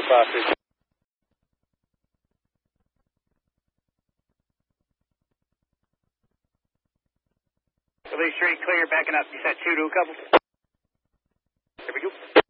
5-3. Release straight clear, backing up. You said 2 to a couple. Here we go.